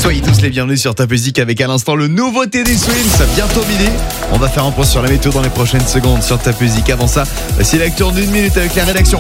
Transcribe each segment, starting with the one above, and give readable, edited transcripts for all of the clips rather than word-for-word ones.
Soyez tous les bienvenus sur Top Music avec à l'instant le nouveau Teddy Swims, bientôt midi. On va faire un point sur la météo dans les prochaines secondes sur Top Music. Avant ça, c'est l'actu en 1 minute avec la rédaction.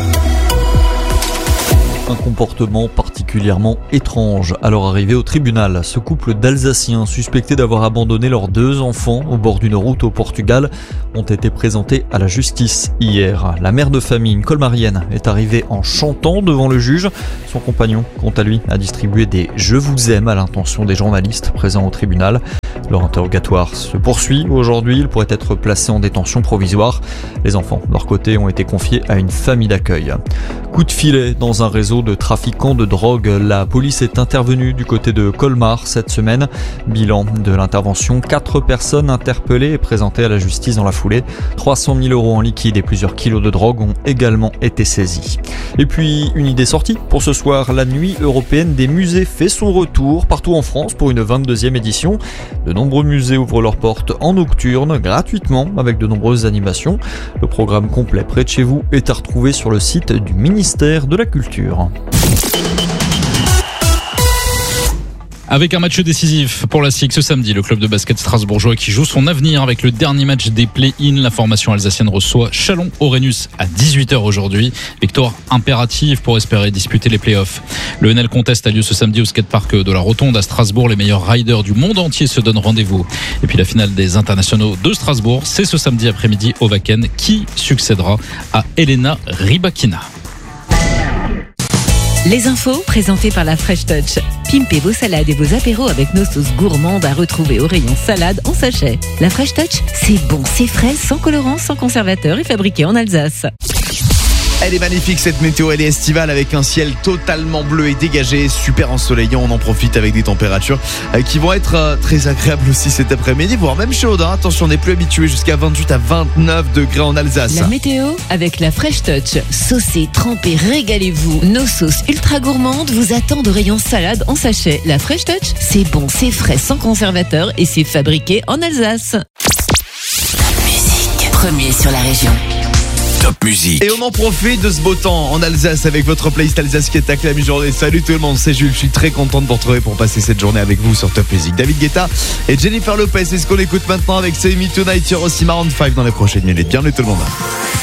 Un comportement particulièrement étrange à leur arrivée au tribunal. Ce couple d'Alsaciens suspectés d'avoir abandonné leurs 2 enfants au bord d'une route au Portugal ont été présentés à la justice hier. La mère de famille, une colmarienne, est arrivée en chantant devant le juge. Son compagnon, quant à lui, a distribué des « je vous aime » à l'intention des journalistes présents au tribunal. Leur interrogatoire se poursuit aujourd'hui. Ils pourraient être placés en détention provisoire. Les enfants, de leur côté, ont été confiés à une famille d'accueil. Coup de filet dans un réseau de trafiquants de drogue. La police est intervenue du côté de Colmar cette semaine. Bilan de l'intervention, 4 personnes interpellées et présentées à la justice dans la foulée. 300 000 € en liquide et plusieurs kilos de drogue ont également été saisis. Et puis, une idée sortie pour ce soir. La nuit européenne des musées fait son retour partout en France pour une 22e édition. De nombreux musées ouvrent leurs portes en nocturne, gratuitement, avec de nombreuses animations. Le programme complet près de chez vous est à retrouver sur le site du ministère de la Culture. Avec un match décisif pour la SIG ce samedi, le club de basket strasbourgeois qui joue son avenir avec le dernier match des play-in. La formation alsacienne reçoit Chalon-Orenus à 18h aujourd'hui. Victoire impérative pour espérer disputer les play-offs. Le NL Contest a lieu ce samedi au skatepark de la Rotonde à Strasbourg. Les meilleurs riders du monde entier se donnent rendez-vous. Et puis la finale des internationaux de Strasbourg, c'est ce samedi après-midi au Wacken qui succédera à Elena Rybakina. Les infos présentées par la Fresh Touch. Pimpez vos salades et vos apéros avec nos sauces gourmandes à retrouver au rayon salade en sachet. La Fresh Touch, c'est bon, c'est frais, sans colorant, sans conservateur et fabriqué en Alsace. Elle est magnifique cette météo, elle est estivale avec un ciel totalement bleu et dégagé, super ensoleillant. On en profite avec des températures qui vont être très agréables aussi cet après-midi, voire même chaudes. Attention, on n'est plus habitué jusqu'à 28 à 29 degrés en Alsace. La météo avec la Fresh Touch. Saucez, trempez, régalez-vous. Nos sauces ultra gourmandes vous attendent au rayon salade en sachet. La Fresh Touch, c'est bon, c'est frais, sans conservateur et c'est fabriqué en Alsace. Top Music, premier sur la région. Top Music. Et on en profite de ce beau temps en Alsace avec votre playlist Alsace qui attaque la mi-journée. Salut tout le monde, c'est Jules, je suis très content de vous retrouver pour passer cette journée avec vous sur Top Music. David Guetta et Jennifer Lopez, c'est ce qu'on écoute maintenant avec Say Me Tonight. Il y aura aussi Maroon 5 dans les prochaines minutes. Bienvenue tout le monde.